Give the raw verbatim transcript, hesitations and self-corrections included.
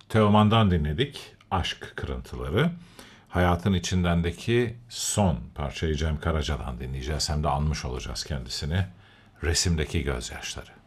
Teoman'dan dinledik Aşk Kırıntıları. Hayatın içindendeki son parçayı Cem Karaca'dan dinleyeceğiz. Hem de anmış olacağız kendisini. Resimdeki gözyaşları.